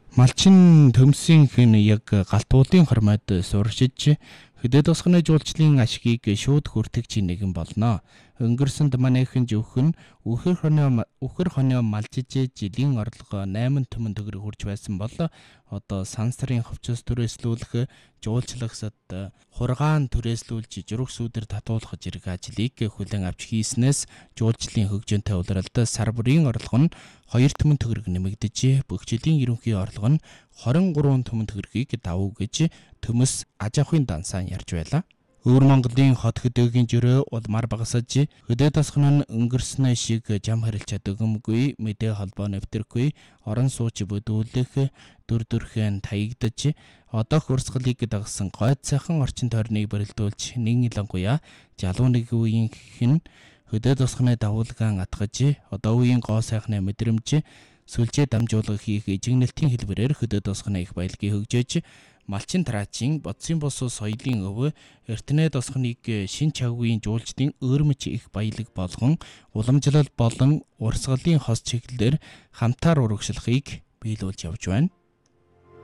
Малчин төмсийн хэн яг галтуулын хормойд суршиж хөдөө тосгоны жуулчлалын ашгийг шууд хүртэгч нэгэн болно. Өнгөрсөнд манайхан зөвхөн үхэр хонио малжиж жилийн орлого 8 төмөн төгрөг хүрч байсан бол одоо сан сарын ховчос түрээслүүлэх жуулчлагсад хургаан түрээслүүлж жураг сүүдэр татуулах зэрэг ажлыг хүлээн авч хийснээс жуулчлалын хөгжөөнтэй улиралд сар бүрийн орлого нь 2 төмөн төгрөг нэмэгдэж бүх жилийн ерөнхий орлого нь 23 төмөн төгрөгийг давуу гэж төмөс аж ахуйн дансаа ярьж байлаа. Өвөр Монголын хот хөдөөгийн жөрөө улмаар багасаж хөдөө тосгон нь өнгөрснөө шиг жам харилч чадаггүй мэдээ холбоо нэвтрэхгүй орон сууч бүдүүлэх дүр төрхөн таягдж одоо хурсгалыг дагсан гойд сайхан орчин тойрныг бэрэлдүүлж нэг илангуяа залуу нэг үеийн хэн хөдөө тосгоны давуулгаан атгаж одоо үеийн гоо сайхны мэдрэмж сүлжээ дамжуулга хийх ижигнэлтийн хэлбэрээр хөдөө тосгоны их баялагийг хөгжөөж малчин траачийн бодсын бос соёлын өв эртнээ тосгоныг шин чавгийн жуулчдын өөрмөч их баялаг болгон уламжлал болон урсгалын хос чиглэлээр хамтаар урагшлахыг биелүүлж явж байна.